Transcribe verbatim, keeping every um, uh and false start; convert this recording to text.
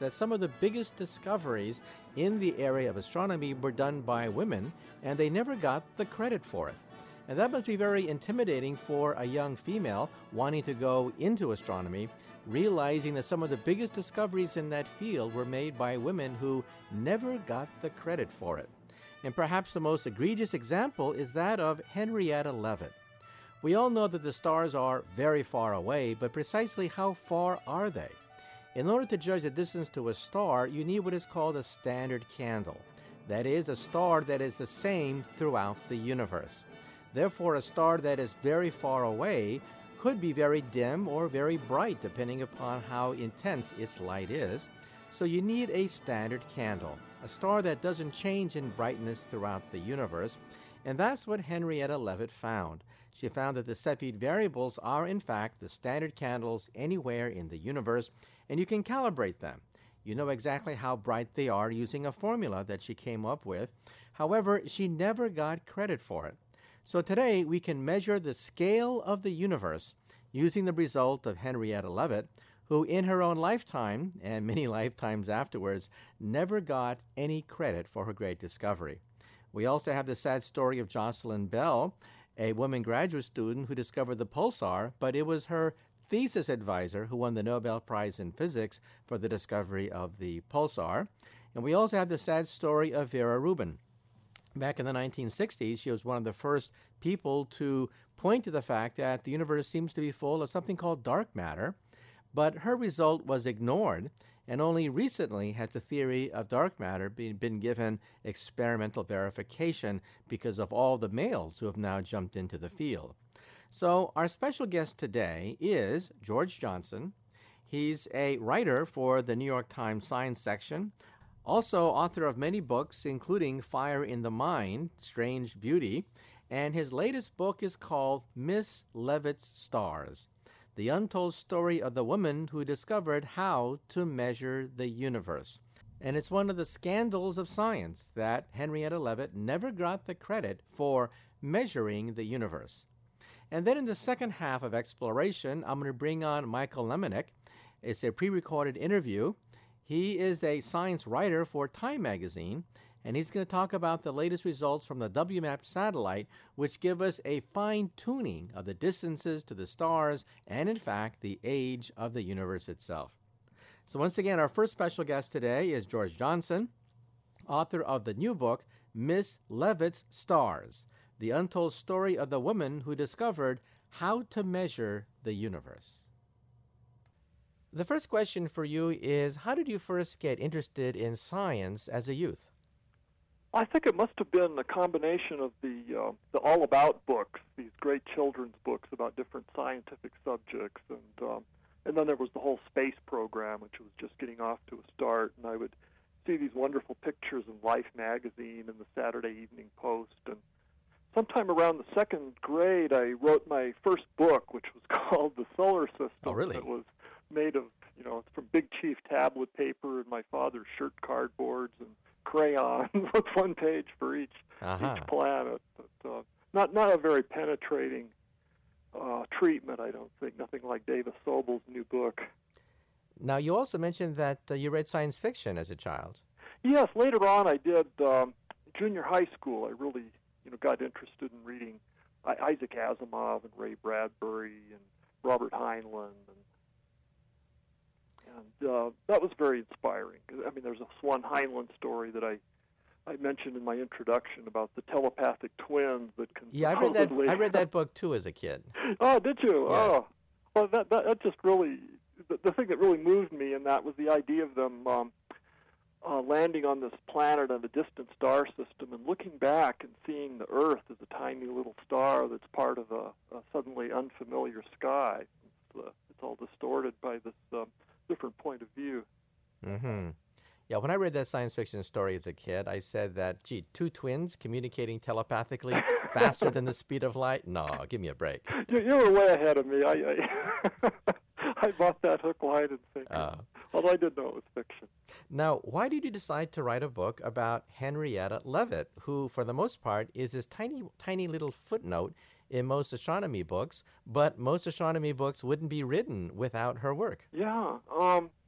that some of the biggest discoveries in the area of astronomy were done by women, and they never got the credit for it. And that must be very intimidating for a young female wanting to go into astronomy, realizing that some of the biggest discoveries in that field were made by women who never got the credit for it. And perhaps the most egregious example is that of Henrietta Leavitt. We all know that the stars are very far away, but precisely how far are they? In order to judge the distance to a star, you need what is called a standard candle. That is, a star that is the same throughout the universe. Therefore, a star that is very far away could be very dim or very bright, depending upon how intense its light is. So you need a standard candle, a star that doesn't change in brightness throughout the universe. And that's what Henrietta Leavitt found. She found that the Cepheid variables are, in fact, the standard candles anywhere in the universe, and you can calibrate them. You know exactly how bright they are using a formula that she came up with. However, she never got credit for it. So today, we can measure the scale of the universe using the result of Henrietta Leavitt, who in her own lifetime, and many lifetimes afterwards, never got any credit for her great discovery. We also have the sad story of Jocelyn Bell, a woman graduate student who discovered the pulsar, but it was her thesis advisor who won the Nobel Prize in Physics for the discovery of the pulsar. And we also have the sad story of Vera Rubin. Back in the nineteen sixties, she was one of the first people to point to the fact that the universe seems to be full of something called dark matter, but her result was ignored, and only recently has the theory of dark matter been, been given experimental verification because of all the males who have now jumped into the field. So our special guest today is George Johnson. He's a writer for the New York Times Science section, also author of many books, including Fire in the Mind, Strange Beauty, and his latest book is called Miss Leavitt's Stars, the untold story of the woman who discovered how to measure the universe. And it's one of the scandals of science that Henrietta Leavitt never got the credit for measuring the universe. And then in the second half of Exploration, I'm going to bring on Michael Lemonick. It's a pre-recorded interview. He is a science writer for Time magazine, and he's going to talk about the latest results from the W MAP satellite, which give us a fine-tuning of the distances to the stars and, in fact, the age of the universe itself. So once again, our first special guest today is George Johnson, author of the new book, Miss Leavitt's Stars, the untold story of the woman who discovered how to measure the universe. The first question for you is, how did you first get interested in science as a youth? I think it must have been a combination of the uh, the All About books, these great children's books about different scientific subjects, and um, and then there was the whole space program, which was just getting off to a start, and I would see these wonderful pictures in Life magazine and the Saturday Evening Post, and sometime around the second grade, I wrote my first book, which was called The Solar System. Oh, really? It was made of, you know, from Big Chief tablet paper and my father's shirt cardboards and crayons with one page for each uh-huh. each planet. But uh, not not a very penetrating uh, treatment, I don't think. Nothing like Davis Sobel's new book. Now, you also mentioned that uh, you read science fiction as a child. Yes, later on I did um, junior high school. I really, you know, got interested in reading I- Isaac Asimov and Ray Bradbury and Robert Heinlein, and And uh, that was very inspiring. I mean, there's a Swan Heinlein story that I, I mentioned in my introduction about the telepathic twins that can. Yeah, I read that. I read that book too as a kid. Oh, did you? Yes. Oh, well, that, that that just really the, the thing that really moved me in that was the idea of them um, uh, landing on this planet in a distant star system and looking back and seeing the Earth as a tiny little star that's part of a, a suddenly unfamiliar sky. It's, uh, it's all distorted by this. Um, different point of view. Mm-hmm. Yeah, when I read that science fiction story as a kid, I said that, gee, two twins communicating telepathically faster than the speed of light? No, give me a break. You, you were way ahead of me. I I, I bought that hook, line, and sinker, uh, although I did know it was fiction. Now, why did you decide to write a book about Henrietta Leavitt, who, for the most part, is this tiny, tiny little footnote in most astronomy books, but most astronomy books wouldn't be written without her work? Yeah. Um,